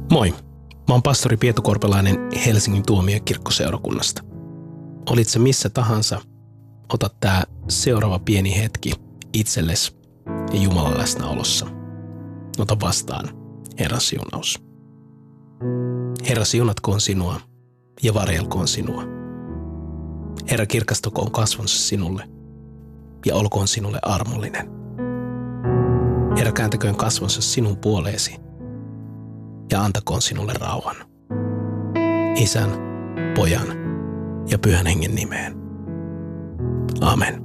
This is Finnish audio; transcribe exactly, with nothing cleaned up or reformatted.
Moi, mä oon pastori Pietu Korpelainen Helsingin tuomiokirkkoseurakunnasta. Olit se missä tahansa, ota tää seuraava pieni hetki itsellesi ja Jumalan läsnäolossa. Ota vastaan Herran siunaus. Herra siunatkoon sinua ja varjelkoon sinua. Herra kirkastakoon kasvonsa sinulle ja olkoon sinulle armollinen. Herra kääntäköön kasvonsa sinun puoleesi ja antakoon sinulle rauhan. Isän, Pojan ja Pyhän Hengen nimeen. Amen.